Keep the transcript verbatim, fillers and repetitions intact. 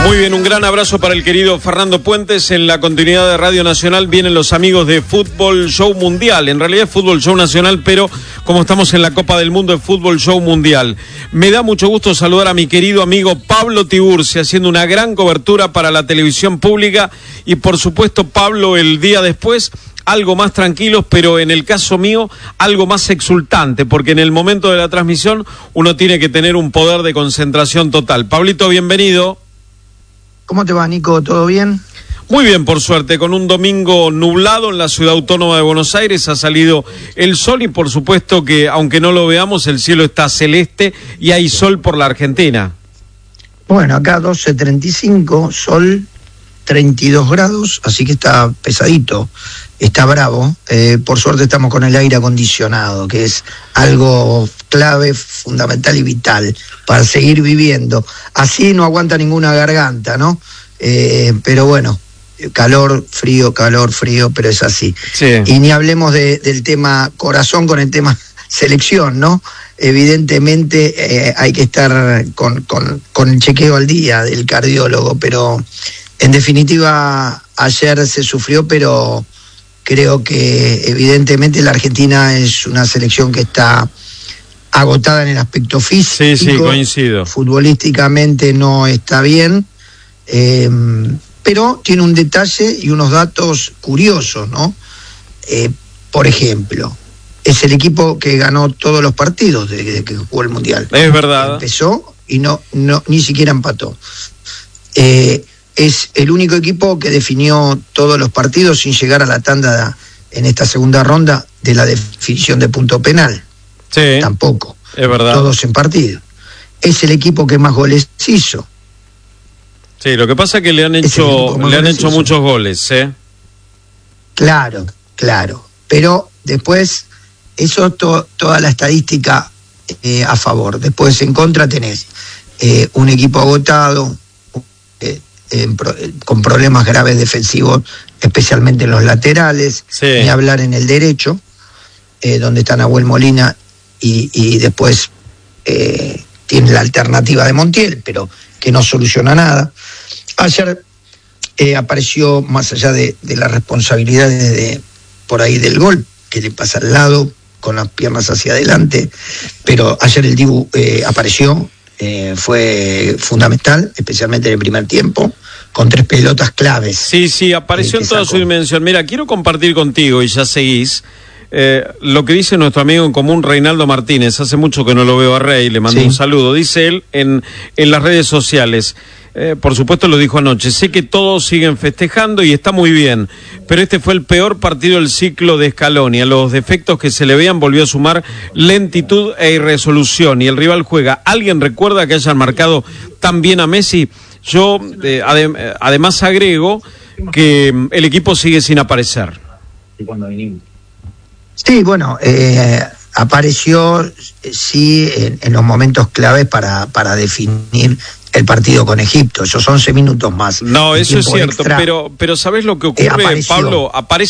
Muy bien, un gran abrazo para el querido Fernando Puentes. En la continuidad de Radio Nacional vienen los amigos de Fútbol Show Mundial. En realidad es Fútbol Show Nacional, pero como estamos en la Copa del Mundo es Fútbol Show Mundial. Me da mucho gusto saludar a mi querido amigo Pablo Tiburcio, haciendo una gran cobertura para la televisión pública. Y por supuesto, Pablo, el día después, algo más tranquilos, pero en el caso mío, algo más exultante, porque en el momento de la transmisión uno tiene que tener un poder de concentración total. Pablito, bienvenido. ¿Cómo te va, Nico? ¿Todo bien? Muy bien, por suerte, con un domingo nublado en la ciudad autónoma de Buenos Aires, ha salido el sol y por supuesto que, aunque no lo veamos, el cielo está celeste y hay sol por la Argentina. Bueno, acá doce treinta y cinco, sol, treinta y dos grados, así que está pesadito, está bravo. Eh, por suerte estamos con el aire acondicionado, que es algo clave, fundamental y vital para seguir viviendo. Así no aguanta ninguna garganta, ¿no? Eh, pero bueno, calor, frío, calor, frío, pero es así. Sí. Y ni hablemos de, del tema corazón con el tema selección, ¿no? Evidentemente eh, hay que estar con, con, con el chequeo al día del cardiólogo, pero en definitiva ayer se sufrió, pero creo que evidentemente la Argentina es una selección que está agotada en el aspecto físico. Sí, sí, coincido. Futbolísticamente no está bien, eh, pero tiene un detalle y unos datos curiosos, ¿no? Eh, por ejemplo, es el equipo que ganó todos los partidos desde que jugó el Mundial. Es verdad. Empezó y no, no ni siquiera empató. Eh, es el único equipo que definió todos los partidos sin llegar a la tanda en esta segunda ronda de la definición de punto penal. Sí, tampoco. Es verdad. Todos en partido. Es el equipo que más goles hizo. Sí, lo que pasa es que le han hecho, le han hecho muchos goles, ¿eh? Claro, claro. Pero después, eso to, toda la estadística eh, a favor. Después en contra tenés eh, un equipo agotado, eh, en pro, eh, con problemas graves defensivos, especialmente en los laterales, sí. Ni hablar en el derecho, eh, donde está Nahuel Molina y, y después eh, tiene la alternativa de Montiel, pero que no soluciona nada. Ayer eh, apareció, más allá de, de las responsabilidades de, por ahí del gol, que le pasa al lado, con las piernas hacia adelante, pero ayer el Dibu eh, apareció, eh, fue fundamental, especialmente en el primer tiempo, con tres pelotas claves. Sí, sí, apareció eh, en toda sacó. su dimensión. Mira, quiero compartir contigo, y ya seguís, eh, lo que dice nuestro amigo en común, Reinaldo Martínez. Hace mucho que no lo veo a Rey, le mando sí. un saludo. Dice él en, en las redes sociales, eh, por supuesto lo dijo anoche, sé que todos siguen festejando y está muy bien, pero este fue el peor partido del ciclo de Scaloni. A los defectos que se le veían volvió a sumar lentitud e irresolución, y el rival juega. ¿Alguien recuerda que hayan marcado tan bien a Messi? Yo eh, adem- además agrego que el equipo sigue sin aparecer. Sí, bueno, eh, apareció sí en, en los momentos claves para, para definir el partido con Egipto, esos once minutos más. No, eso es cierto, extra, pero, pero ¿sabés lo que ocurre, eh, Pablo? Aparece